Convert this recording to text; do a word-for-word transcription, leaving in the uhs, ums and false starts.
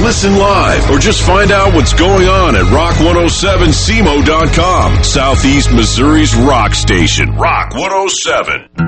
listen live, or just find out what's going on at rock one oh seven C M O dot com. Southeast Missouri's rock station, Rock one oh seven.